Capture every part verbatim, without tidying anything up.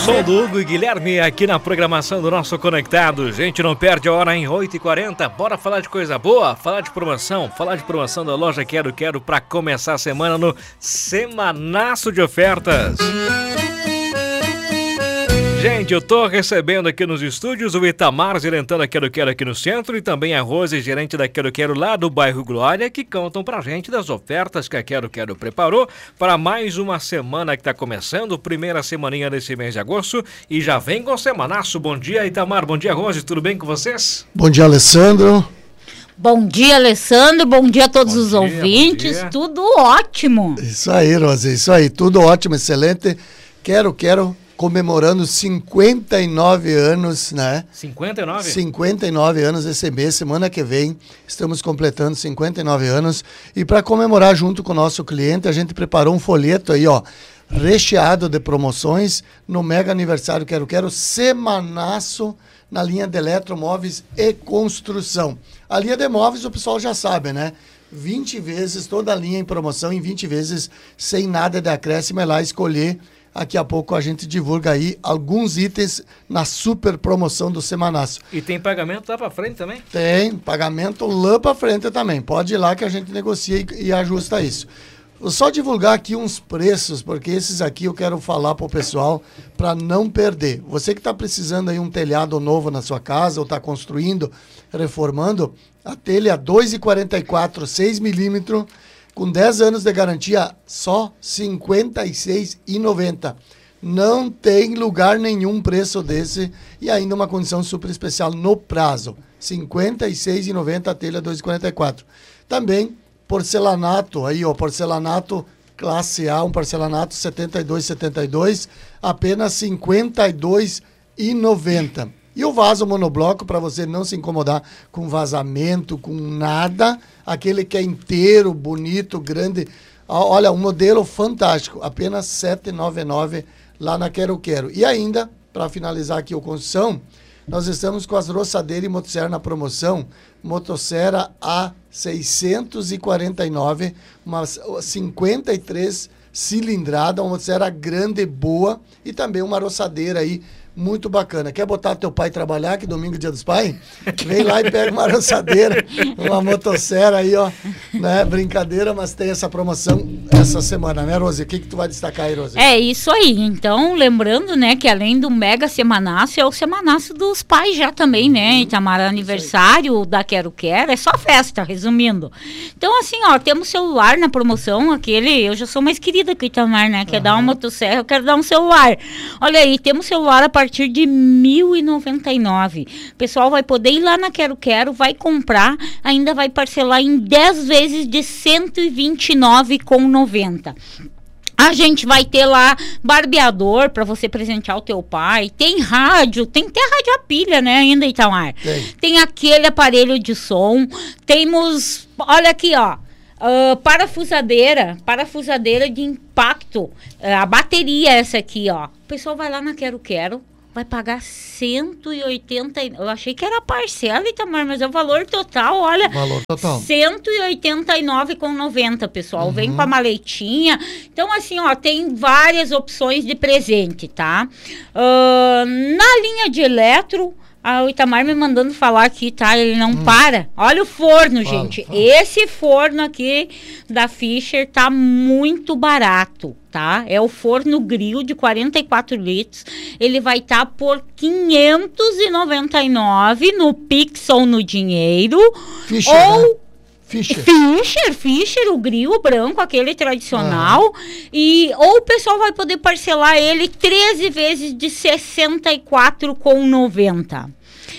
som do Hugo e Guilherme aqui na programação do nosso Conectado. Gente, não perde a hora em oito e quarenta. Bora falar de coisa boa, falar de promoção, falar de promoção da loja Quero Quero para começar a semana no Semanaço de Ofertas. Gente, eu tô recebendo aqui nos estúdios o Itamar, gerentando a Quero Quero aqui no centro, e também a Rose, gerente da Quero Quero lá do bairro Glória, que contam pra gente das ofertas que a Quero Quero preparou para mais uma semana que tá começando, primeira semaninha desse mês de agosto, e já vem com o semanaço. Bom dia, Itamar, bom dia, Rose, tudo bem com vocês? Bom dia, Alessandro. Bom dia, Alessandro, bom dia a todos bom os dia, ouvintes, tudo ótimo. Isso aí, Rose, isso aí, tudo ótimo, excelente. Quero, quero... comemorando cinquenta e nove anos, né? cinquenta e nove? cinquenta e nove anos esse mês, semana que vem, estamos completando cinquenta e nove anos. E para comemorar junto com o nosso cliente, a gente preparou um folheto aí, ó, recheado de promoções no mega aniversário Quero Quero, semanaço na linha de eletromóveis e construção. A linha de móveis o pessoal já sabe, né? vinte vezes, toda a linha em promoção, em vinte vezes, sem nada de acréscimo, é lá escolher. Daqui a pouco a gente divulga aí alguns itens na super promoção do Semanaço. E tem pagamento lá pra frente também? Tem, pagamento lá pra frente também. Pode ir lá que a gente negocia e, e ajusta isso. Vou só divulgar aqui uns preços, porque esses aqui eu quero falar pro pessoal para não perder. Você que está precisando aí um telhado novo na sua casa, ou está construindo, reformando, a telha dois e quarenta e quatro, seis milímetros, com dez anos de garantia, só cinquenta e seis reais e noventa centavos. Não tem lugar nenhum preço desse e ainda uma condição super especial no prazo. cinquenta e seis reais e noventa centavos a telha dois e quarenta e quatro. Também porcelanato, aí ó, porcelanato classe A, um porcelanato setenta e dois, setenta e dois, apenas cinquenta e dois reais e noventa centavos. E o vaso monobloco, para você não se incomodar com vazamento, com nada, aquele que é inteiro, bonito, grande. Olha, um modelo fantástico, apenas sete reais e noventa e nove centavos lá na Quero Quero. E ainda, para finalizar aqui a construção, nós estamos com as roçadeiras e motosserra na promoção, motosserra a seiscentos e quarenta e nove reais, uma cinquenta e três cilindrada, uma motosserra grande e boa, e também uma roçadeira aí, muito bacana. Quer botar teu pai trabalhar, que domingo é dia dos pais? Vem lá e pega uma roçadeira, uma motosserra aí, ó. Né? Brincadeira, mas tem essa promoção essa semana, né, Rose? O que que tu vai destacar aí, Rose? É isso aí. Então, lembrando, né, que além do mega semanaço, é o semanaço dos pais já também, né? Itamar, aniversário da Quero Quero, é só festa, resumindo. Então, assim, ó, temos celular na promoção, aquele, eu já sou mais querida que o Itamar, né? Quer uhum. dar uma motosserra, eu quero dar um celular. Olha aí, temos celular a partir de mil e noventa e nove reais. O pessoal vai poder ir lá na Quero Quero, vai comprar, ainda vai parcelar em dez vezes de cento e vinte e nove reais e noventa centavos. A gente vai ter lá barbeador para você presentear o teu pai. Tem rádio, tem até rádio a pilha, né, ainda, Itamar? Tem. Tem aquele aparelho de som. Temos, olha aqui, ó. Uh, parafusadeira, parafusadeira de impacto. Uh, a bateria é essa aqui, ó. O pessoal vai lá na Quero Quero, vai pagar cento e oitenta. Eu achei que era parcela, Itamar, mas é o valor total, olha. Valor total. cento e oitenta e nove reais e noventa centavos, pessoal. Uhum. Vem com a maletinha. Então, assim, ó, tem várias opções de presente, tá? Uh, na linha de eletro, ah, o Itamar me mandando falar aqui, tá? Ele não hum. para. Olha o forno, fala, gente. Fala. Esse forno aqui da Fischer tá muito barato, tá? É o forno grill de quarenta e quatro litros. Ele vai estar tá por quinhentos e noventa e nove reais no Pix ou no dinheiro. Fischer, ou... né? Fischer. Fischer, Fischer, o grill branco, aquele tradicional. Ah. E, ou o pessoal vai poder parcelar ele treze vezes de sessenta e quatro reais e noventa centavos.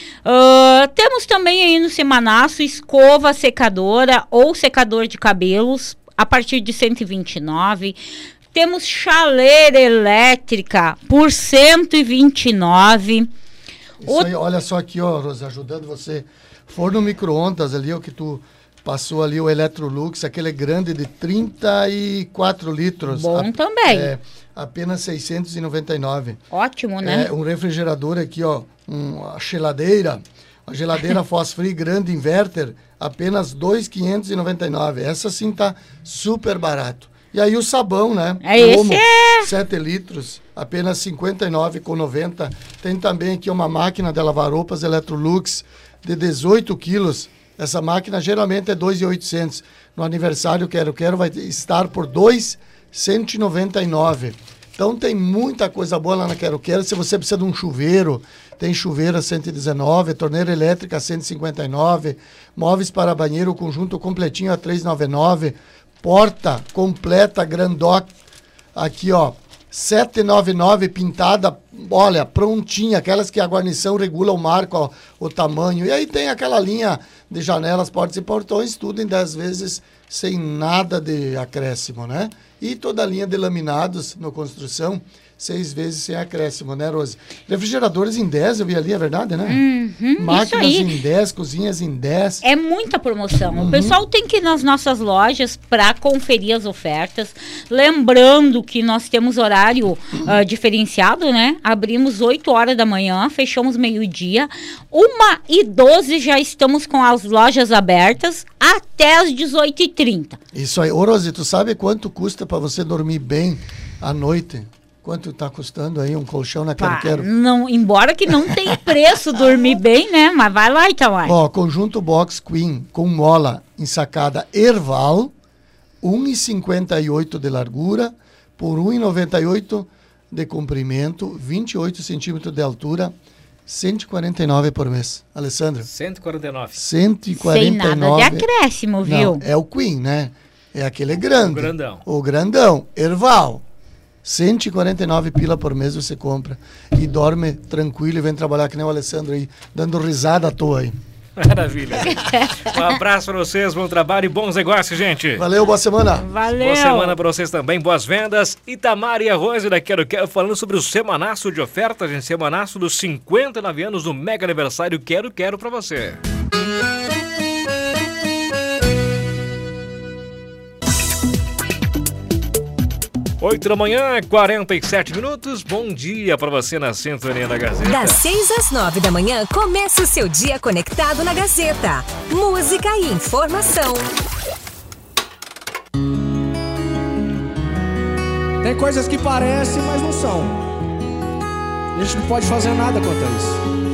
Uh, temos também aí no semanaço escova secadora ou secador de cabelos a partir de cento e vinte e nove reais. Temos chaleira elétrica por cento e vinte e nove reais. Isso o... aí, olha só aqui, ó, Rosa, ajudando você. Forno micro-ondas ali, o que tu passou ali, o Electrolux, aquele grande de trinta e quatro litros. Bom a, também. É, apenas seiscentos e noventa e nove reais. Ótimo, né? É, um refrigerador aqui, ó, uma geladeira, a geladeira Fosfree grande inverter, apenas dois mil quinhentos e noventa e nove reais. Essa sim tá super barato. E aí o sabão, né? É Omo, esse é... sete litros, apenas cinquenta e nove reais e noventa centavos. Tem também aqui uma máquina de lavar roupas Electrolux de dezoito quilos. Essa máquina geralmente é dois mil e oitocentos. No aniversário Quero Quero vai estar por dois mil cento e noventa e nove reais. Então tem muita coisa boa lá na Quero Quero. Se você precisa de um chuveiro, tem chuveiro a cento e dezenove, torneira elétrica a cento e cinquenta e nove, móveis para banheiro, conjunto completinho a trezentos e noventa e nove, porta completa Grandoc, aqui ó, setecentos e noventa e nove, pintada, olha, prontinha, aquelas que a guarnição regula o marco, ó, o tamanho. E aí tem aquela linha de janelas, portas e portões, tudo em dez vezes sem nada de acréscimo, né? E toda a linha de laminados no construção, seis vezes sem acréscimo, né, Rose? Refrigeradores em dez, eu vi ali, é verdade, né? Uhum, Máquinas isso aí. em dez, cozinhas em dez. É muita promoção. Uhum. O pessoal tem que ir nas nossas lojas para conferir as ofertas. Lembrando que nós temos horário uh, diferenciado, né? Abrimos oito horas da manhã, fechamos meio-dia. uma e doze já estamos com as lojas abertas até as dezoito e trinta. Isso aí. Ô, Rose, tu sabe quanto custa para você dormir bem à noite? Quanto está custando aí um colchão na Quero Quero? Não, embora que não tenha preço dormir bem, né? Mas vai lá, Itamar. Ó, conjunto box queen com mola ensacada Erval, um metro e cinquenta e oito de largura por um metro e noventa e oito de comprimento, vinte e oito centímetros de altura, cento e quarenta e nove por mês. Alessandra? cento e quarenta e nove. cento e quarenta e nove. Sem nada de acréscimo, viu? Não, é o queen, né? É aquele grande. O grandão. O grandão. Erval. cento e quarenta e nove pila por mês você compra e dorme tranquilo e vem trabalhar que nem o Alessandro aí, dando risada à toa aí. Maravilha. Um abraço para vocês, bom trabalho e bons negócios, gente. Valeu, boa semana. Valeu. Boa semana para vocês também, boas vendas. Itamar e a Rose da Quero Quero falando sobre o semanaço de ofertas, gente, semanaço dos cinquenta e nove anos do mega aniversário Quero Quero para você. oito da manhã, quarenta e sete minutos. Bom dia para você na Sintonia da Gazeta. Das seis às nove da manhã, começa o seu dia conectado na Gazeta. Música e informação. Tem coisas que parecem, mas não são. A gente não pode fazer nada quanto a isso.